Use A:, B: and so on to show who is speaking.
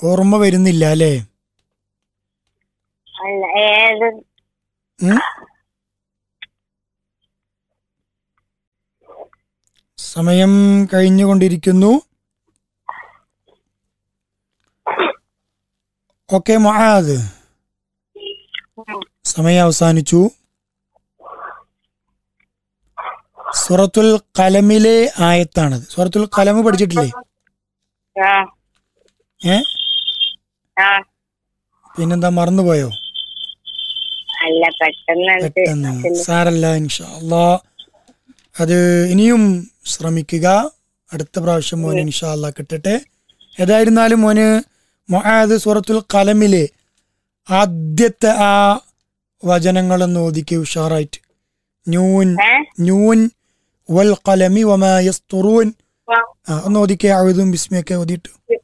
A: ഓർമ്മ വരുന്നില്ല അല്ലേ?
B: അല്ല, ഏത്
A: ഉം? സമയം കഴിഞ്ഞുകൊണ്ടിരിക്കുന്നു. ഓക്കെ മുആദ്, സമയം അവസാനിച്ചു. സൂറത്തുൽ ഖലമിലെ ആയത്താണത്. സൂറത്തുൽ ഖലം പഠിച്ചിട്ടില്ലേ?
B: ആ
A: ഏ
B: ആ
A: പിന്നെന്താ, മറന്നുപോയോ?
B: അല്ല,
A: പെട്ടെന്ന്
B: പെട്ടെന്ന്
A: സാരല്ല, ഇൻഷാ അല്ലാ. അത് ഇനിയും ശ്രമിക്കുക. അടുത്ത പ്രാവശ്യം മോന് ഇൻഷാ അല്ലാ കിട്ടട്ടെ. ഏതായിരുന്നാലും മോന് മുആദ് സൂറത്തുൽ ഖലമിലെ ആദ്യത്തെ ആ വചനങ്ങളൊന്ന് ഓദിക്ക് ഉഷാറായിട്ട്. നൂൻ നൂൻ വൽ ഖലമി വമാ യസ്തുറൂൻ. ഒന്ന് ഓദിക്കെ, അഊദു ബിസ്മിക്കെ ഓതിയിട്ട്.